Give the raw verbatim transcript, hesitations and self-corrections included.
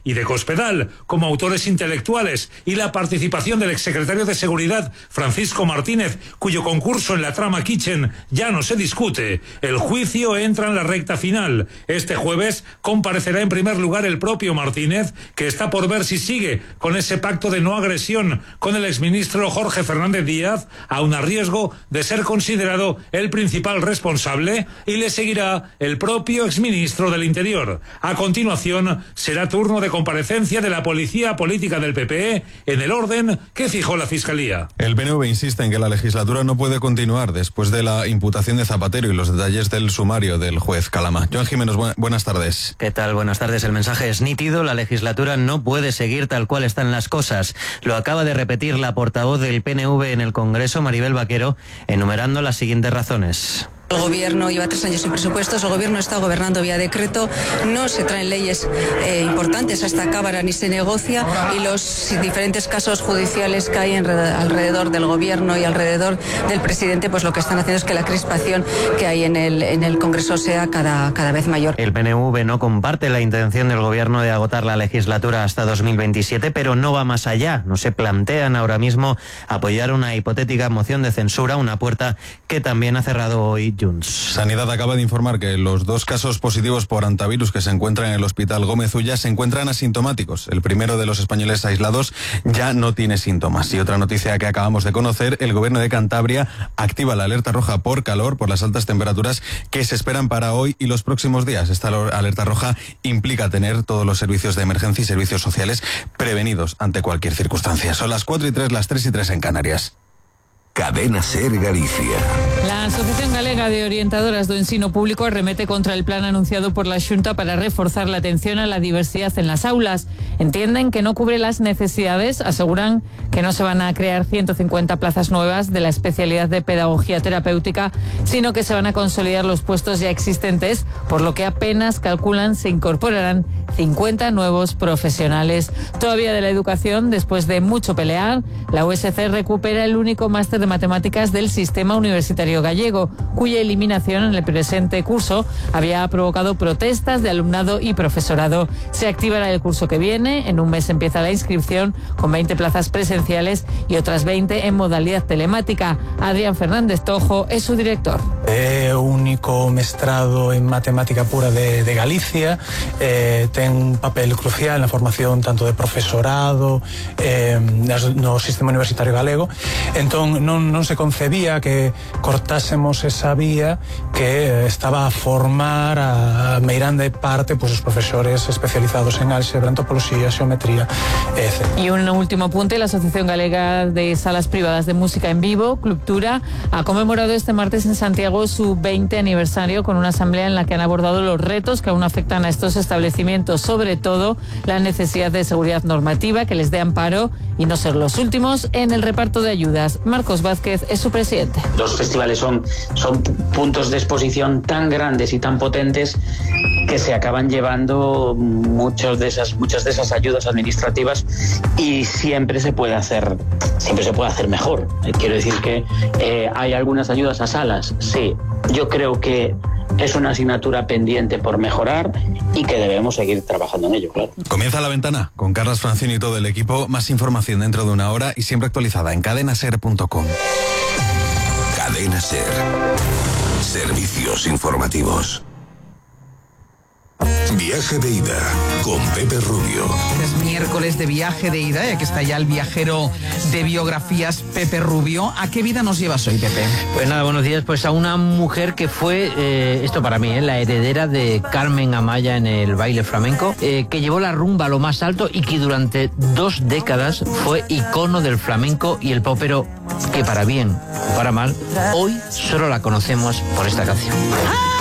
y de Cospedal como autores intelectuales y la participación del exsecretario de Seguridad Francisco Martínez, cuyo concurso en la trama Kitchen ya no se discute, el juicio entra en la recta final. Este jueves comparecerá en primer lugar el propio Martínez, que está por ver si sigue con ese pacto de no agresión con el exministro Jorge Fernández Díaz, aun a riesgo de ser considerado el principal responsable, y le seguirá el propio exministro del Interior. A continuación, será turno de comparecencia de la Policía Política del P P E en el orden que fijó la Fiscalía. El P N V insiste en que la legislatura no puede continuar después de la imputación de Zapatero y los detalles del sumario del juez Calama. Joan Jiménez, bu- buenas tardes. ¿Qué tal? Buenas tardes. El mensaje es nítido. La legislatura no puede seguir tal cual están las cosas. Lo acaba de repetir la portavoz del P N V en el Congreso, Maribel Vaquero, enumerando las siguientes razones. El gobierno lleva tres años sin presupuestos, el gobierno está gobernando vía decreto, no se traen leyes eh, importantes a esta Cámara ni se negocia, y los diferentes casos judiciales que hay en, alrededor del gobierno y alrededor del presidente, pues lo que están haciendo es que la crispación que hay en el, en el Congreso sea cada, cada vez mayor. El P N V no comparte la intención del gobierno de agotar la legislatura hasta dos mil veintisiete, pero no va más allá. No se plantean ahora mismo apoyar una hipotética moción de censura, una puerta que también ha cerrado hoy Junts. Sanidad acaba de informar que los dos casos positivos por hantavirus que se encuentran en el Hospital Gómez Ulla se encuentran asintomáticos. El primero de los españoles aislados ya no tiene síntomas. Y otra noticia que acabamos de conocer, el gobierno de Cantabria activa la alerta roja por calor, por las altas temperaturas que se esperan para hoy y los próximos días. Esta alerta roja implica tener todos los servicios de emergencia y servicios sociales prevenidos ante cualquier circunstancia. Son las cuatro y tres, las tres y tres en Canarias. Cadena Ser Galicia. La Asociación Galega de Orientadoras do Ensino Público arremete contra el plan anunciado por la Xunta para reforzar la atención a la diversidad en las aulas. Entienden que no cubre las necesidades, aseguran que no se van a crear ciento cincuenta plazas nuevas de la especialidad de pedagogía terapéutica, sino que se van a consolidar los puestos ya existentes, por lo que apenas calculan se incorporarán cincuenta nuevos profesionales. Todavía de la educación, después de mucho pelear, la U S C recupera el único máster de matemáticas del sistema universitario gallego, cuya eliminación en el presente curso había provocado protestas de alumnado y profesorado. Se activará el curso que viene, en un mes empieza la inscripción con veinte plazas presenciales y otras veinte en modalidad telemática. Adrián Fernández Tojo es su director. É o único mestrado en matemática pura de, de Galicia, eh, ten un papel crucial na formación tanto de profesorado eh, no sistema universitario galego. Entón non, non se concebía que cortásemos esa vía que estaba a formar a meirande parte pues, os profesores especializados en álgebra, antropoloxía, xeometría, etcétera. Y un último apunte, la Asociación Galega de Salas Privadas de Música en Vivo, Clubtura, ha conmemorado este martes en Santiago su veinte aniversario con una asamblea en la que han abordado los retos que aún afectan a estos establecimientos, sobre todo la necesidad de seguridad normativa que les dé amparo y no ser los últimos en el reparto de ayudas. Marcos Vázquez es su presidente. Los festivales son, son puntos de exposición tan grandes y tan potentes que se acaban llevando muchos de esas, muchas de esas ayudas administrativas, y siempre se puede hacer, siempre se puede hacer mejor. Quiero decir que eh, hay algunas ayudas a salas, sí. Yo creo que es una asignatura pendiente por mejorar y que debemos seguir trabajando en ello, claro. Comienza La Ventana con Carlas Francini y todo el equipo. Más información dentro de una hora y siempre actualizada en cadena ser punto com. Cadena Ser. Servicios informativos. Viaje de ida con Pepe Rubio. Es miércoles de viaje de ida, y aquí está ya el viajero de biografías, Pepe Rubio. ¿A qué vida nos llevas hoy, Pepe? Pues nada, buenos días. Pues a una mujer que fue, eh, esto para mí, eh, la heredera de Carmen Amaya en el baile flamenco, eh, que llevó la rumba a lo más alto y que durante dos décadas fue icono del flamenco y el pop, pero que para bien o para mal, hoy solo la conocemos por esta canción.